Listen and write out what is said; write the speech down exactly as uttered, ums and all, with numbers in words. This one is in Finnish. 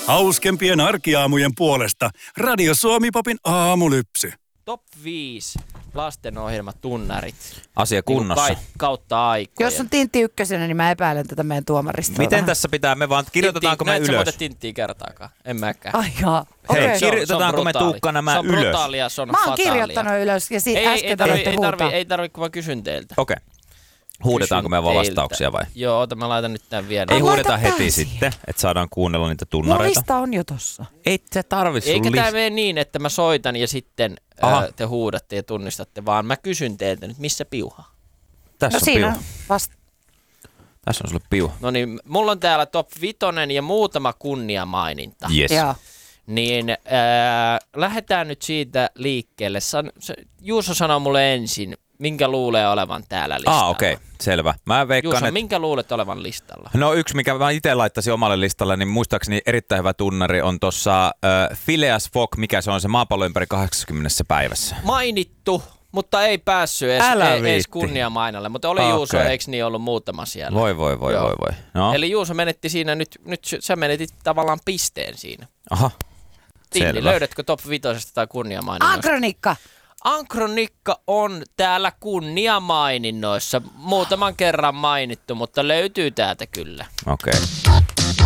Hauskempien arkiaamujen puolesta Radio Suomi Popin aamulypsy. Top viisi lastenohjelmatunnarit. Asia kunnossa. Niin kautta aikojen. Jos on Tintti ykkösenä, niin mä epäilen tätä meidän tuomaristoa. Miten vähän. tässä pitää, me vaan kirjoitetaanko me ylös? ylös? Näet sä Tinttiä kertaakaan? En mäkään. Ai jaa. Hei, Okay. kirjoitetaanko me Tuukka nämä ylös? Se on brutaalia, se on Mä oon fataalia. kirjoittanut ylös ja si- ei, äsken ei, tarvi, tarvitte ei, huutaa. tarvi, ei tarvi, kun mä kysyn teiltä. Okei. Okay. Huudetaanko me vaan vastauksia vai? Joo, ota mä laitan nyt tän vielä. Ei Laita huudeta tää heti siihen. sitten, että saadaan kuunnella niitä Mun tunnareita. lista on jo tossa. Ei se tarvi sun Eikä lista. tää mene niin, että mä soitan ja sitten ää, te huudatte ja tunnistatte, vaan mä kysyn teiltä nyt, missä piuha? Tässä No on siinä piuha. vasta. Tässä on sulle piuha. No niin, mulla on täällä top vitonen ja muutama kunniamaininta. Yes. Joo. Niin ää, lähdetään nyt siitä liikkeelle. San, se, Juuso sanoo mulle ensin, minkä luulee olevan täällä listalla. Ah, okei. Okay. Selvä. Mä veikkaan, Juuso, että... minkä luulet olevan listalla? No yksi, mikä mä itse laittaisin omalle listalle, niin muistaakseni erittäin hyvä tunnari on tuossa äh, Phileas Fogg, mikä se on se maapallo ympäri kahdeksankymmentä päivässä. Mainittu, mutta ei päässyt edes, Älä ei, edes viitti. kunniamainalle. Mutta oli Okay. Juuso, eikö niin ollut muutama siellä? Voi voi voi Joo. voi voi. No. Eli Juuso menetti siinä nyt, nyt sä menetit tavallaan pisteen siinä. Aha. Tinni, Selvä. löydätkö top vitosesta tai kunniamaininnosta? Ankronikka. Ankronikka on täällä kunniamaininnoissa. Muutaman kerran mainittu, mutta löytyy täältä kyllä. Okei. Okay.